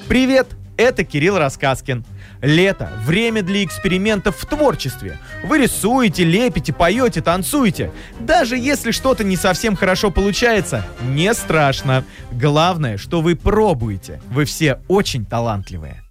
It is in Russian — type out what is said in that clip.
Привет, это Кирилл Рассказкин. Лето – время для экспериментов в творчестве. Вы рисуете, лепите, поете, танцуете. Даже если что-то не совсем хорошо получается, не страшно. Главное, что вы пробуете. Вы все очень талантливые.